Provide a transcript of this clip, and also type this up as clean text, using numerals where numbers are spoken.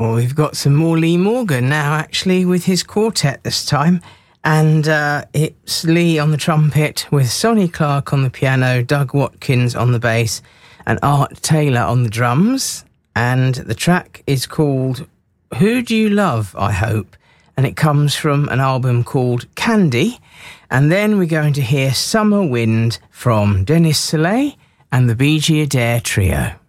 Well, we've got some more Lee Morgan now, actually, with his quartet this time. And it's Lee on the trumpet with Sonny Clark on the piano, Doug Watkins on the bass, and Art Taylor on the drums. And the track is called Who Do You Love, I Hope? And it comes from an album called Candy. And then we're going to hear Summer Wind from Dennis Soleil and the Bee Gees Adair Trio.